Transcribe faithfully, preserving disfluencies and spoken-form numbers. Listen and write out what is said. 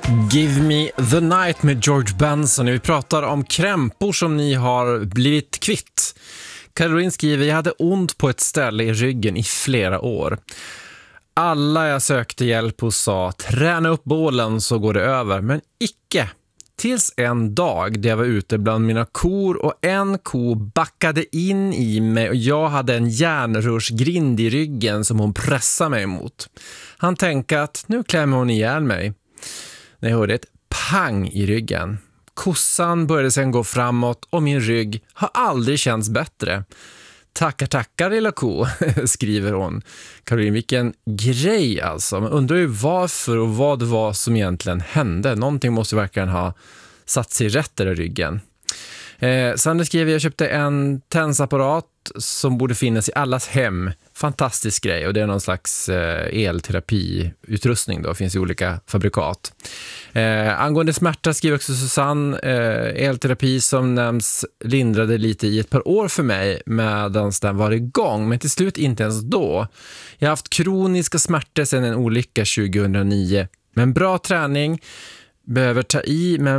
Give Me The Night med George Benson. Vi pratar om krämpor som ni har blivit kvitt. Caroline skriver: jag hade ont på ett ställe i ryggen i flera år. Alla jag sökte hjälp hos sa: träna upp bålen så går det över. Men icke. Tills en dag där jag var ute bland mina kor och en ko backade in i mig och jag hade en järnrörsgrind i ryggen som hon pressade mig emot. Han tänkte att nu klämmer hon ihjäl mig. När jag hörde ett pang i ryggen. Kossan började sedan gå framåt och min rygg har aldrig känts bättre. Tackar, tackar lilla ko, skriver hon. Caroline, vilken grej alltså. Man undrar ju varför och vad det var som egentligen hände. Någonting måste verkligen ha satt sig rätt där i ryggen. Eh, Sandra skriver: jag köpte en tensapparat som borde finnas i allas hem. Fantastisk grej, och det är någon slags eh, elterapiutrustning då, finns i olika fabrikat. Eh, angående smärta skriver också Susanne: eh, elterapi som nämns lindrade lite i ett par år för mig medan den var igång, men till slut inte ens då. Jag har haft kroniska smärtor sedan en olycka tjugohundranio, men bra träning, behöver ta i men